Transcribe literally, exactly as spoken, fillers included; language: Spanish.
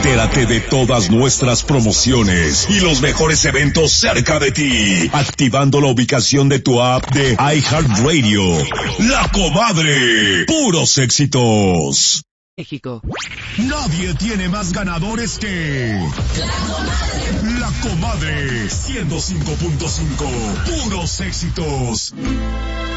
Entérate de todas nuestras promociones y los mejores eventos cerca de ti, activando la ubicación de tu app de iHeartRadio. La Comadre, puros éxitos. México. Nadie tiene más ganadores que La Comadre. ciento cinco punto cinco, puros éxitos.